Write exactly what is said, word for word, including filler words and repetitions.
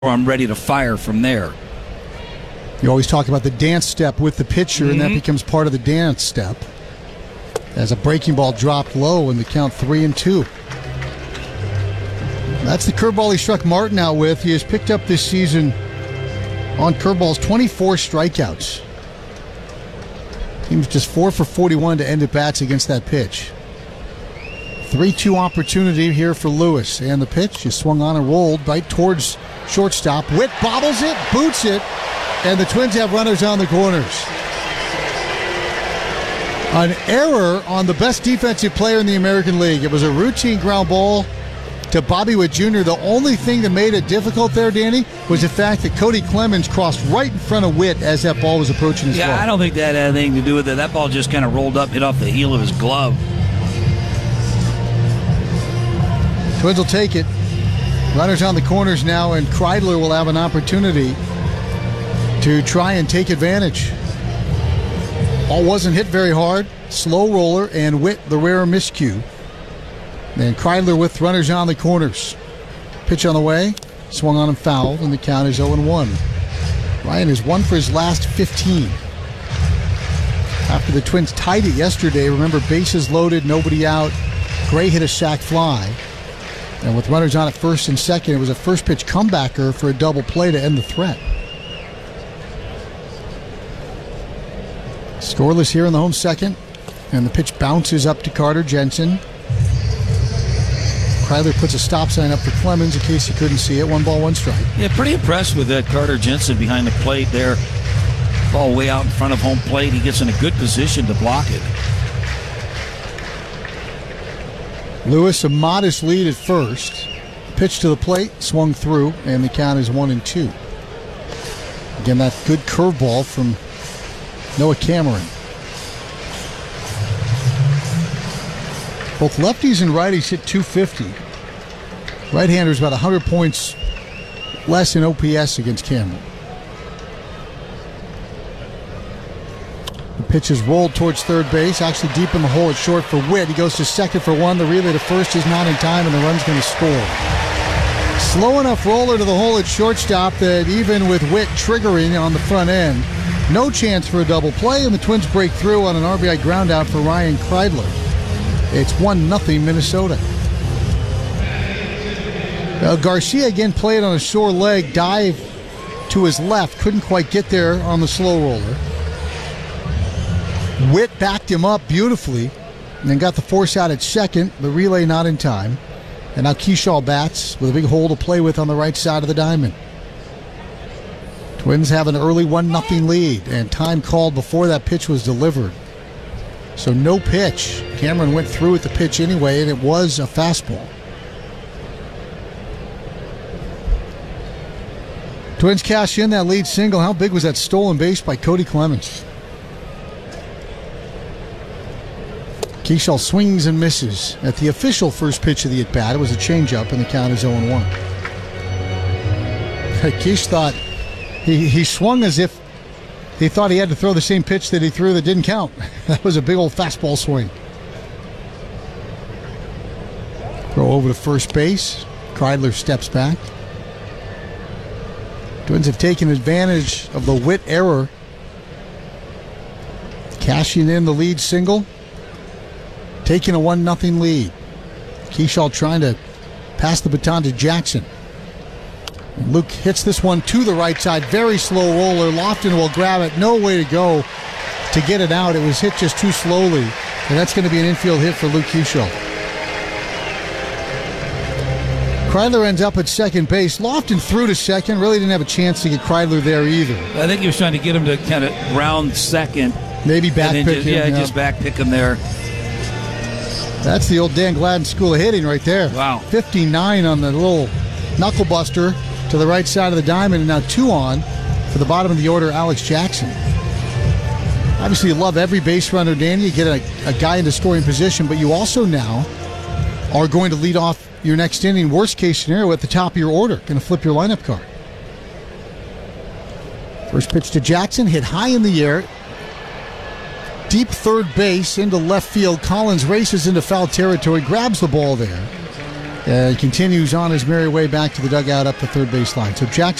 I'm ready to fire from there. You always talk about the dance step with the pitcher, mm-hmm. and that becomes part of the dance step. As a breaking ball dropped low in the count three and two. That's the curveball he struck Martin out with. He has picked up this season on curveballs twenty-four strikeouts. He was just four for forty-one to end at bats against that pitch. three two opportunity here for Lewis. And the pitch is swung on and rolled right towards shortstop. Witt bobbles it, boots it, and the Twins have runners on the corners. An error on the best defensive player in the American League. It was a routine ground ball to Bobby Witt Junior The only thing that made it difficult there, Danny, was the fact that Cody Clemens crossed right in front of Witt as that ball was approaching his glove. Yeah, I don't think that had anything to do with it. That ball just kind of rolled up, hit off the heel of his glove. Twins will take it. Runners on the corners now, and Kreidler will have an opportunity to try and take advantage. Ball wasn't hit very hard. Slow roller, and Witt the rare miscue. And Kreidler with runners on the corners. Pitch on the way. Swung on and fouled, and the count is oh and one. Ryan is one for his last fifteen. After the Twins tied it yesterday, remember, bases loaded, nobody out. Gray hit a sac fly. And with runners on at first and second, it was a first pitch comebacker for a double play to end the threat. Scoreless here in the home second. And the pitch bounces up to Carter Jensen. Kreidler puts a stop sign up for Clemens in case he couldn't see it. One ball, one strike. Yeah, pretty impressed with that Carter Jensen behind the plate there. Ball way out in front of home plate. He gets in a good position to block it. Lewis, a modest lead at first. Pitch to the plate, swung through, and the count is one and two. Again, that good curveball from Noah Cameron. Both lefties and righties hit two fifty. Right-handers about one hundred points less in O P S against Cameron. The pitch is rolled towards third base, actually deep in the hole at short for Witt. He goes to second for one. The relay to first is not in time, and the run's going to score. Slow enough roller to the hole at shortstop that even with Witt triggering on the front end, no chance for a double play, and the Twins break through on an R B I ground out for Ryan Kreidler. It's one nothing Minnesota. Now Garcia again played on a sore leg, dive to his left, couldn't quite get there on the slow roller. Witt backed him up beautifully and then got the force out at second. The relay not in time. And now Keyshaw bats with a big hole to play with on the right side of the diamond. Twins have an early one nothing lead, and time called before that pitch was delivered. So no pitch. Cameron went through with the pitch anyway, and it was a fastball. Twins cash in that lead single. How big was that stolen base by Cody Clemens? Keyshaw swings and misses at the official first pitch of the at-bat. It was a changeup, and the count is oh and one. Keish thought he, he swung as if he thought he had to throw the same pitch that he threw that didn't count. That was a big old fastball swing. Throw over to first base. Kreidler steps back. Twins have taken advantage of the Witt error, cashing in the lead single, taking a one nothing lead. Keyshaw trying to pass the baton to Jackson. And Luke hits this one to the right side. Very slow roller. Lofton will grab it. No way to go to get it out. It was hit just too slowly. And that's going to be an infield hit for Luke Keyshaw. Kreidler ends up at second base. Lofton threw to second. Really didn't have a chance to get Kreidler there either. I think he was trying to get him to kind of round second. Maybe back pick just, him. Yeah, yeah, just back pick him there. That's the old Dan Gladden school of hitting right there. Wow. fifty-nine on the little knuckle buster to the right side of the diamond, and now two on for the bottom of the order, Alex Jackson. Obviously, you love every base runner, Danny. You get a, a guy into scoring position, but you also now are going to lead off your next inning, worst case scenario, at the top of your order. Going to flip your lineup card. First pitch to Jackson, hit high in the air. Deep third base into left field. Collins races into foul territory, grabs the ball there. uh, continues on his merry way back to the dugout up the third base line. So Jackson